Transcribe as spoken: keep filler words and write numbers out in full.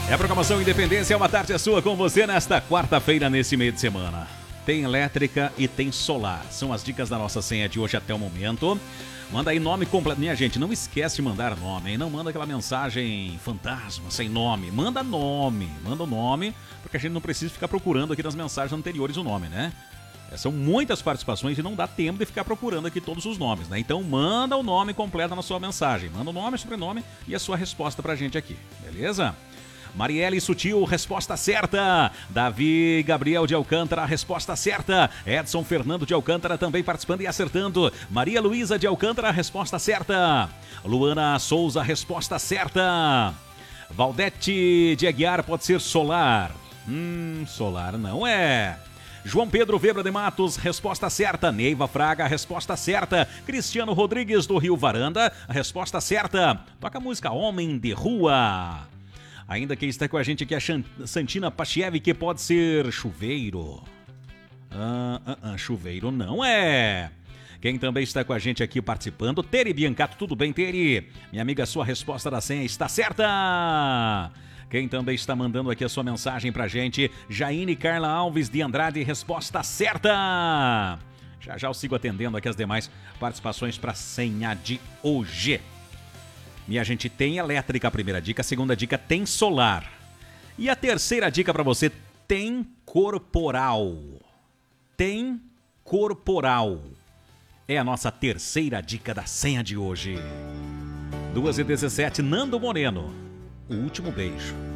É a programação Independência, é uma tarde sua com você nesta quarta-feira, nesse meio de semana. Tem elétrica e tem solar. São as dicas da nossa senha de hoje até o momento. Manda aí nome completo. Minha gente, não esquece de mandar nome, hein? Não manda aquela mensagem fantasma, sem nome. Manda nome, manda o nome, porque a gente não precisa ficar procurando aqui nas mensagens anteriores o nome, né? São muitas participações e não dá tempo de ficar procurando aqui todos os nomes, né? Então manda o nome completo na sua mensagem. Manda o nome, sobrenome e a sua resposta pra gente aqui, beleza? Marielle Sutil, resposta certa. Davi Gabriel de Alcântara, resposta certa. Edson Fernando de Alcântara também participando e acertando. Maria Luísa de Alcântara, resposta certa. Luana Souza, resposta certa. Valdete de Aguiar, pode ser solar. Hum, solar não é. João Pedro Vebra de Matos, resposta certa. Neiva Fraga, resposta certa. Cristiano Rodrigues do Rio Varanda, resposta certa. Toca a música Homem de Rua. Ainda quem está com a gente aqui é a Santina Pachiev, que pode ser chuveiro. Ah, ah, ah, chuveiro não é. Quem também está com a gente aqui participando, Tere Biancato, tudo bem, Tere? Minha amiga, sua resposta da senha está certa. Quem também está mandando aqui a sua mensagem pra gente, Jaine Carla Alves de Andrade, resposta certa. Já já eu sigo atendendo aqui as demais participações para a senha de hoje. E a gente tem elétrica, a primeira dica. A segunda dica tem solar. E a terceira dica para você tem corporal. Tem corporal. É a nossa terceira dica da senha de hoje. duas e dezessete, Nando Moreno. O último beijo.